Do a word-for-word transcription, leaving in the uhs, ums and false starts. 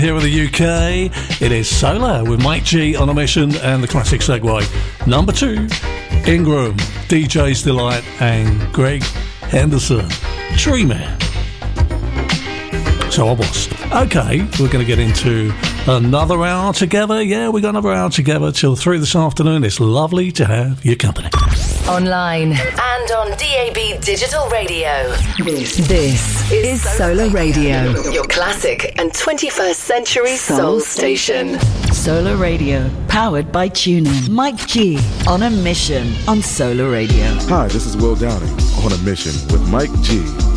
Here in the U K, it is Solar with Mike G on a mission and the classic Segway. Number two, Ingram, D J's Delight and Greg Henderson, Tree Man. So I was. Okay, we're going to get into another hour together. Yeah, we got another hour together till three this afternoon. It's lovely to have your company. Online and on D A B Digital Radio. This, this is Solar Radio, your classic and twenty-first century soul, soul station. Solar Radio, powered by TuneIn. Mike G on a mission on Solar Radio. Hi, this is Will Downing on a mission with Mike G